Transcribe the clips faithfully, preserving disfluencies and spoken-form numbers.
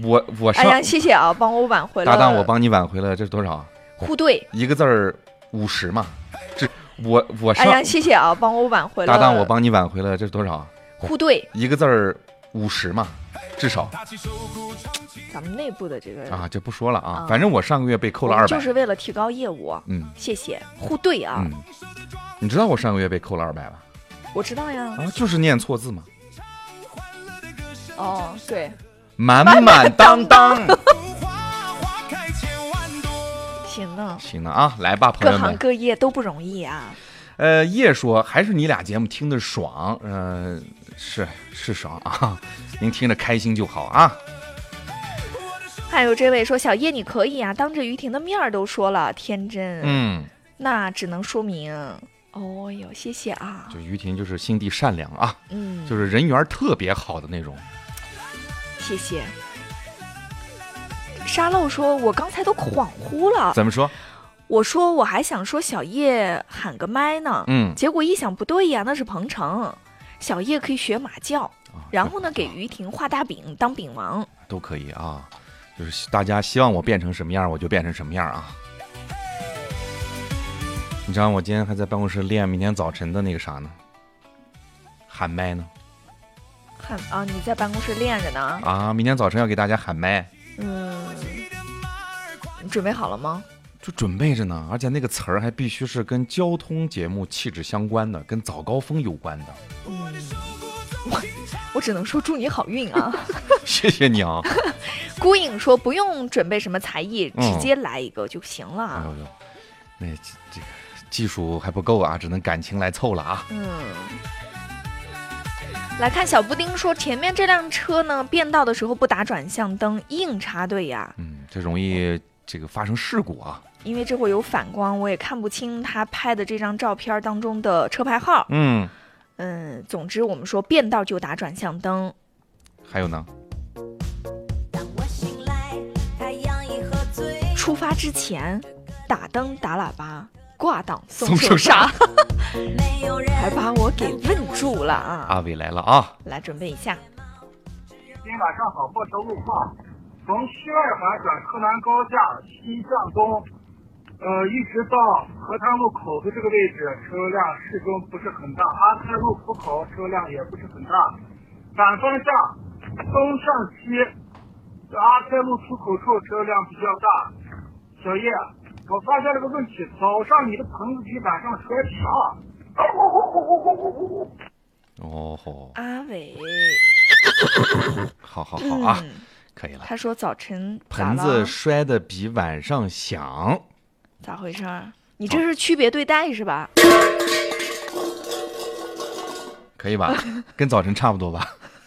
我我上哎呀，谢谢啊，帮我挽回了。 搭档，我帮你挽回了，这是多少？ 互对， 一个字儿五十嘛。这我我上哎呀，谢谢啊，帮我挽回了。 搭档，我帮你挽回了，这是多少？ 互对， 一个字儿五十嘛，至少。 咱们内部的这个啊，就不说了啊， 啊反正我上个月被扣了二百， 就是为了提高业务。 嗯， 谢谢互对啊。 嗯，你知道我上个月被扣了二百吧？ 我知道呀。 啊，就是念错字嘛。 哦，对， 满满当当。 行呢， 行了啊，来吧，朋友们， 各行各业都不容易啊。 呃，叶说还是你俩节目听得爽，嗯、呃，是是爽啊，您听着开心就好啊。 还有这位说小叶你可以啊，当着于婷的面都说了，天真。 嗯， 那只能说明，哦哟，谢谢啊。 就于婷就是心地善良啊， 嗯， 就是人缘特别好的那种。 谢谢。沙漏说，我刚才都恍惚了。 怎么说？ 我说我还想说小叶喊个麦呢， 嗯， 结果一想不对呀，那是彭程。小叶可以学马叫， 啊、 然后呢给于婷画大饼当饼王， 都可以啊。就是大家希望我变成什么样，我就变成什么样啊。你知道我今天还在办公室练明天早晨的那个啥呢？喊麦呢？ 喊啊！你在办公室练着呢？ 啊，明天早晨要给大家喊麦。 嗯，你准备好了吗？ 就准备着呢，而且那个词儿还必须是跟交通节目气质相关的，跟早高峰有关的。 嗯，我我只能说祝你好运啊！ 谢谢你啊。 孤影说不用准备什么才艺， 嗯、 直接来一个就行了。 哎呦呦，那这个技术还不够啊，只能感情来凑了啊。 嗯。来看小布丁说，前面这辆车呢变道的时候不打转向灯，硬插队呀。 嗯，这容易这个发生事故啊。 因为这会有反光，我也看不清他拍的这张照片当中的车牌号。 嗯嗯，总之我们说变道就打转向灯。 还有呢？ 出发之前打灯打喇叭，挂档送手刹，还把我给问住了啊！ 阿伟来了啊！ 来准备一下。 今天晚上好，播车路况，从西外环转柯南高架西向东，呃，一直到河滩路口的这个位置，车辆适中不是很大。阿开路出口车辆也不是很大。反方向东向西，阿开路出口处车辆比较大。小叶，我发现了个问题，早上你的棚子底板上摔墙。 哦吼， 阿伟， 好好好啊， 嗯、 可以了。 他说早晨盆子摔得比晚上响， 咋回事？你这是区别对待是吧？ 可以吧？跟早晨差不多吧？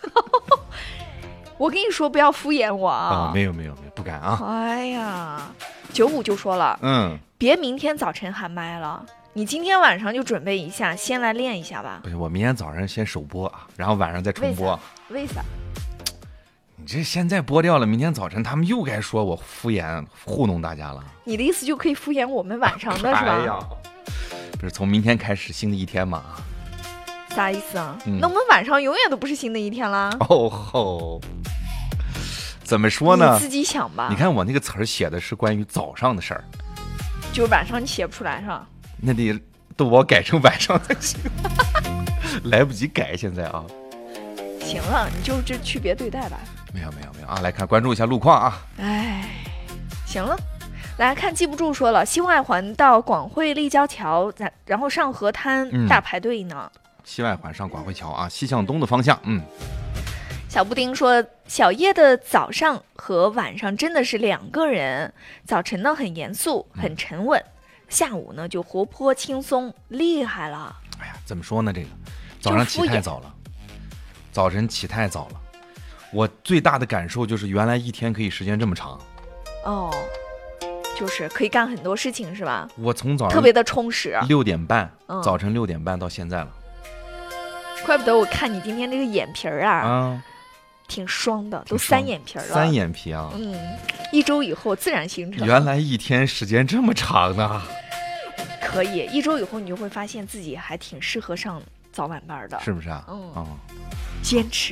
我跟你说，不要敷衍我啊！ 啊，没有没有没有，不敢啊！ 哎呀，九五就说了， 嗯， 别明天早晨喊麦了，你今天晚上就准备一下，先来练一下吧。 不行，我明天早上先首播啊，然后晚上再重播。 为啥？ 你这现在播掉了，明天早晨他们又该说我敷衍糊弄大家了。 你的意思就可以敷衍我们晚上的是吧？ 哎呀，不是从明天开始新的一天嘛？ 啥意思啊？ 嗯、 那我们晚上永远都不是新的一天啦。 哦吼，怎么说呢？ 你自己想吧。 你看我那个词儿写的是关于早上的事儿， 就是晚上你写不出来是吧？ 那得都我改成晚上才行，来不及改现在啊。 行了，你就这区别对待吧。 没有没有没有啊，来看关注一下路况啊。 哎，行了。来看，记不住说了，西外环到广汇立交桥，然后上河滩、嗯、大排队呢。 西外环上广汇桥啊，西向东的方向。嗯， 小布丁说，小叶的早上和晚上真的是两个人，早晨呢很严肃很沉稳、嗯、下午呢就活泼轻松，厉害了。 哎呀，怎么说呢，这个早上起太早了，早晨起太早了，我最大的感受就是原来一天可以时间这么长。 哦，就是可以干很多事情是吧？ 我从早上特别的充实， 六点半、 嗯、 早晨六点半到现在了。 怪不得我看你今天这个眼皮儿啊， 啊， 挺双的，都三眼皮了。 三眼皮啊， 嗯，一周以后自然形成。 原来一天时间这么长呢。 可以，一周以后你就会发现自己还挺适合上早晚班的， 是不是啊？ 嗯， 哦， 坚持。